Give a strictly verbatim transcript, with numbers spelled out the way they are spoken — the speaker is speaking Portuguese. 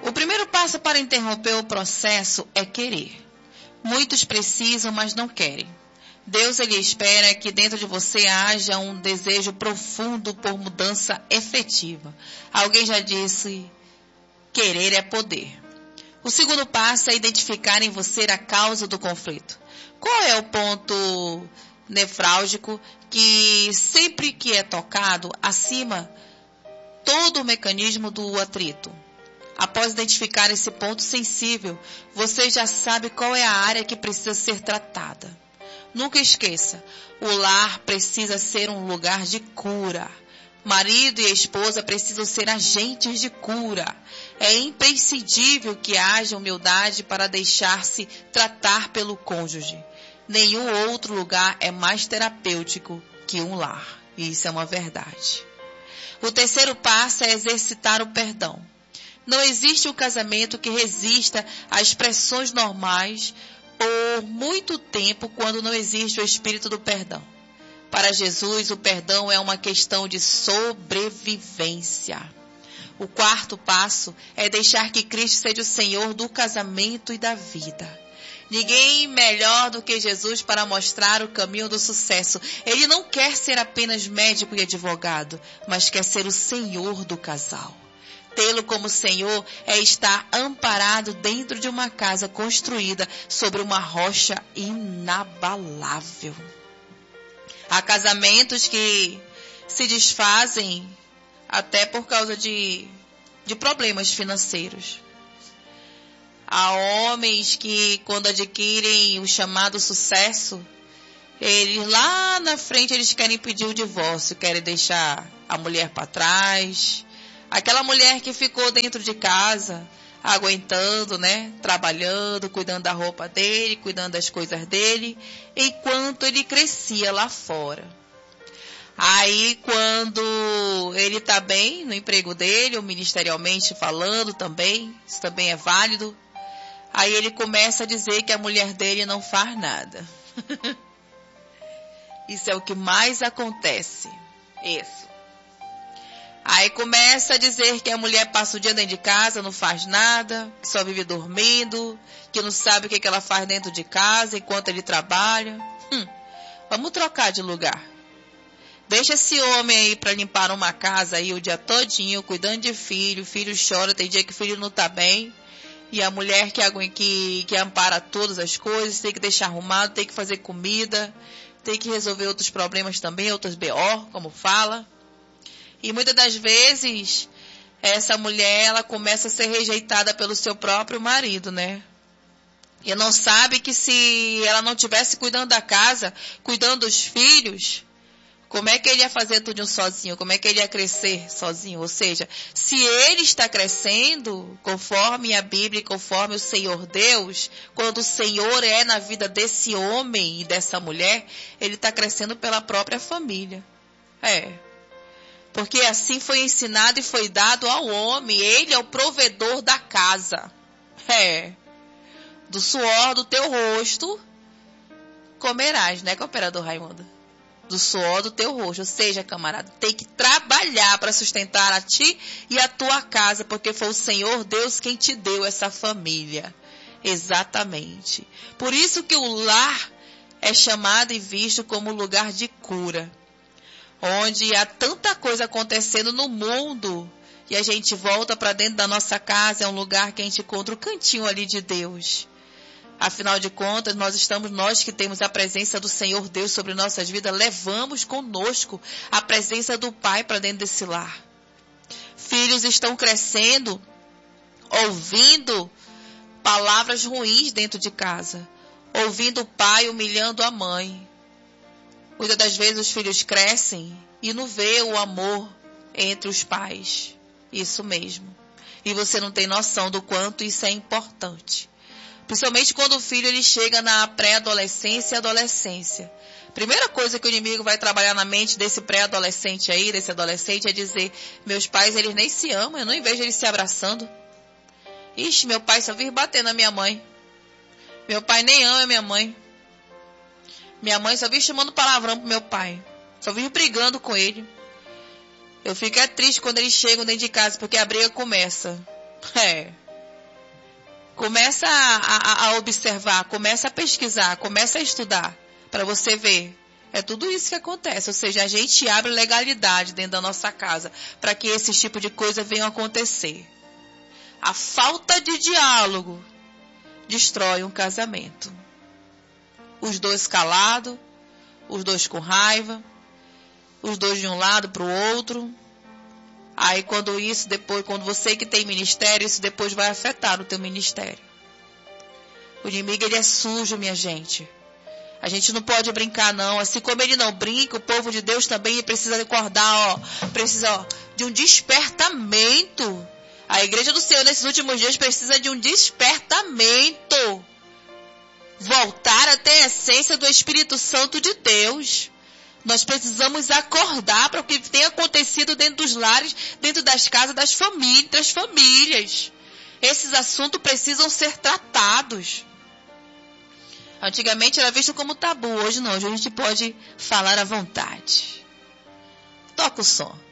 O primeiro passo para interromper o processo é querer. Muitos precisam, mas não querem. Deus ele espera que dentro de você haja um desejo profundo por mudança efetiva. Alguém já disse, querer é poder. O segundo passo é identificar em você a causa do conflito. Qual é o ponto nefrálgico que sempre que é tocado, acima todo o mecanismo do atrito? Após identificar esse ponto sensível, você já sabe qual é a área que precisa ser tratada. Nunca esqueça, o lar precisa ser um lugar de cura. Marido e esposa precisam ser agentes de cura. É imprescindível que haja humildade para deixar-se tratar pelo cônjuge. Nenhum outro lugar é mais terapêutico que um lar. E isso é uma verdade. O terceiro passo é exercitar o perdão. Não existe um casamento que resista às pressões normais por muito tempo quando não existe o espírito do perdão. Para Jesus, o perdão é uma questão de sobrevivência. O quarto passo é deixar que Cristo seja o Senhor do casamento e da vida. Ninguém melhor do que Jesus para mostrar o caminho do sucesso. Ele não quer ser apenas médico e advogado, mas quer ser o Senhor do casal. Tê-lo como Senhor é estar amparado dentro de uma casa construída sobre uma rocha inabalável. Há casamentos que se desfazem até por causa de, de problemas financeiros. Há homens que, quando adquirem o chamado sucesso, eles lá na frente eles querem pedir o divórcio, querem deixar a mulher para trás. Aquela mulher que ficou dentro de casa, aguentando, né? Trabalhando, cuidando da roupa dele, cuidando das coisas dele, enquanto ele crescia lá fora. Aí, quando ele está bem no emprego dele, ou ministerialmente falando também, isso também é válido, aí ele começa a dizer que a mulher dele não faz nada. Isso é o que mais acontece. Isso. Aí começa a dizer que a mulher passa o dia dentro de casa, não faz nada, que só vive dormindo, que não sabe o que ela faz dentro de casa enquanto ele trabalha. Hum, vamos trocar de lugar. Deixa esse homem aí para limpar uma casa aí o dia todinho, cuidando de filho, filho chora, tem dia que o filho não tá bem. E a mulher que, que, que ampara todas as coisas, tem que deixar arrumado, tem que fazer comida, tem que resolver outros problemas também, outros B O, como fala. E muitas das vezes, essa mulher, ela começa a ser rejeitada pelo seu próprio marido, né? E não sabe que se ela não estivesse cuidando da casa, cuidando dos filhos, como é que ele ia fazer tudo sozinho? Como é que ele ia crescer sozinho? Ou seja, se ele está crescendo, conforme a Bíblia, conforme o Senhor Deus, quando o Senhor é na vida desse homem e dessa mulher, ele está crescendo pela própria família. É. Porque assim foi ensinado e foi dado ao homem. Ele é o provedor da casa. É. Do suor do teu rosto comerás, né, cooperador Raimundo? Do suor do teu rosto. Ou seja, camarada, tem que trabalhar para sustentar a ti e a tua casa, porque foi o Senhor Deus quem te deu essa família. Exatamente. Por isso que o lar é chamado e visto como lugar de cura. Onde há tanta coisa acontecendo no mundo e a gente volta para dentro da nossa casa, é um lugar que a gente encontra o cantinho ali de Deus. Afinal de contas, nós estamos, nós que temos a presença do Senhor Deus sobre nossas vidas, levamos conosco a presença do Pai para dentro desse lar. Filhos estão crescendo, ouvindo palavras ruins dentro de casa, ouvindo o pai humilhando a mãe. Muitas das vezes os filhos crescem e não vê o amor entre os pais. Isso mesmo. E você não tem noção do quanto isso é importante. Principalmente quando o filho ele chega na pré-adolescência e adolescência. Primeira coisa que o inimigo vai trabalhar na mente desse pré-adolescente aí, desse adolescente, é dizer, meus pais, eles nem se amam, eu não vejo eles se abraçando. Ixi, meu pai só vive batendo na minha mãe. Meu pai nem ama minha mãe. Minha mãe só vive chamando palavrão pro meu pai. Só vive brigando com ele. Eu fico é triste quando eles chegam dentro de casa, porque a briga começa. É. Começa a, a, a observar, começa a pesquisar, começa a estudar, para você ver. É tudo isso que acontece, ou seja, a gente abre legalidade dentro da nossa casa para que esse tipo de coisa venha a acontecer. A falta de diálogo destrói um casamento. Os dois calados, os dois com raiva, os dois de um lado para o outro. Aí quando isso depois, quando você que tem ministério, isso depois vai afetar o teu ministério. O inimigo, ele é sujo, minha gente. A gente não pode brincar, não. Assim como ele não brinca, o povo de Deus também precisa acordar, ó. Precisa, ó, de um despertamento. A igreja do Senhor nesses últimos dias precisa de um despertamento. Voltar até a essência do Espírito Santo de Deus. Nós precisamos acordar para o que tem acontecido dentro dos lares, dentro das casas das famílias, das famílias. Esses assuntos precisam ser tratados. Antigamente era visto como tabu, hoje não, hoje a gente pode falar à vontade. Toca o som.